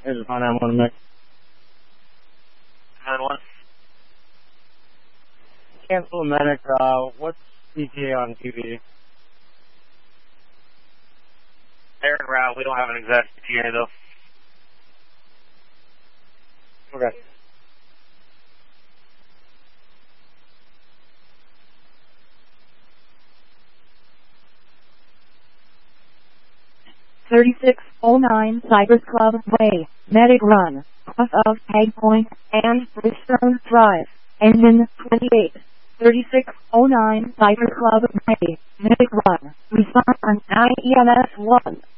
Here's a 911 mix. 911. Cancel the medic. What's ETA on TV? They're en route. We don't have an exact ETA though. Okay. .3609 Cypress Club Way, Medic Run, off of Peg Point and Bridgestone Drive, engine 28. 3609 Cypress Club Way, Medic Run, respond on IEMS 1.